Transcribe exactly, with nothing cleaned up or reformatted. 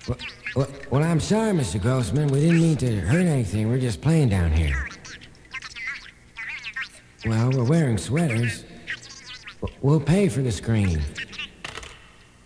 Well, well, well, I'm sorry, Mister Grossman. We didn't mean to hurt anything. We're just playing down here. Well, we're wearing sweaters. We'll pay for the screen.